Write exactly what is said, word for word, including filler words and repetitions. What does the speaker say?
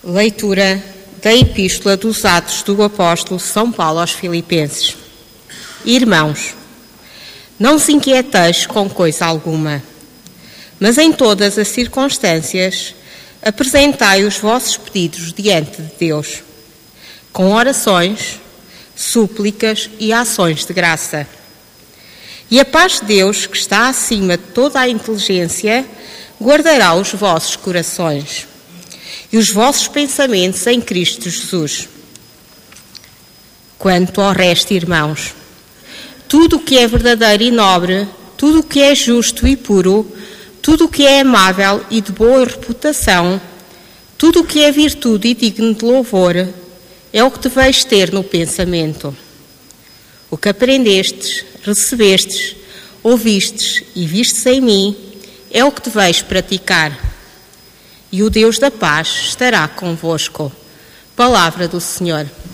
Leitura da Epístola dos Atos do Apóstolo São Paulo aos Filipenses. Irmãos, não vos inquieteis com coisa alguma, mas em todas as circunstâncias apresentai os vossos pedidos diante de Deus, com orações, súplicas e ações de graça. E a paz de Deus, que está acima de toda a inteligência, guardará os vossos corações e os vossos pensamentos em Cristo Jesus. Quanto ao resto, irmãos, tudo o que é verdadeiro e nobre, tudo o que é justo e puro, tudo o que é amável e de boa reputação, tudo o que é virtude e digno de louvor, é o que deveis ter no pensamento. O que aprendestes, recebestes, ouvistes e vistes em mim, é o que deveis praticar. E o Deus da paz estará convosco. Palavra do Senhor.